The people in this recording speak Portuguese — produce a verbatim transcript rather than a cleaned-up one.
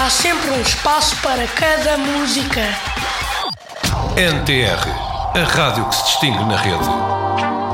há sempre um espaço para cada música. N T R, a rádio que se distingue na rede.